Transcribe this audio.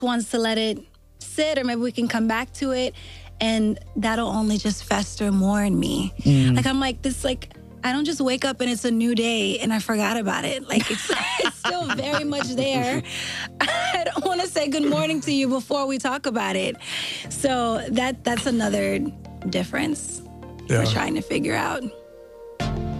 wants to let it sit, or maybe we can come back to it, and that'll only just fester more in me. Like, I'm like, this, like, I don't just wake up and it's a new day and I forgot about it. Like, it's still very much there. I don't want to say good morning to you before we talk about it. So that's another difference we're trying to figure out.